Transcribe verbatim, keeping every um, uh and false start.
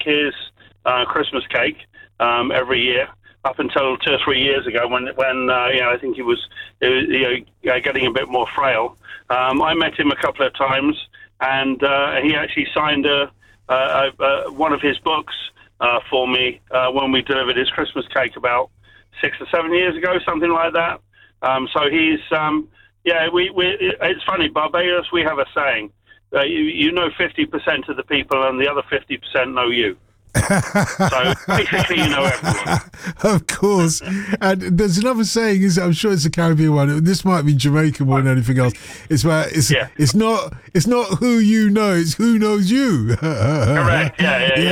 his uh, Christmas cake um, every year. Up until two or three years ago, when when uh, you know, I think he was, you know, getting a bit more frail. Um, I met him a couple of times, and uh, he actually signed a, a, a, one of his books uh, for me uh, when we delivered his Christmas cake about six or seven years ago, something like that. Um, so he's, um, yeah, we, we it's funny, Barbados, we have a saying, uh, you, you know fifty percent of the people and the other fifty percent know you. So basically, you know everyone. Of course. And there's another saying, is I'm sure it's a Caribbean one. This might be Jamaican more than anything else. It's where it's yeah. it's not it's not who you know, it's who knows you. Correct. Yeah, yeah, yeah.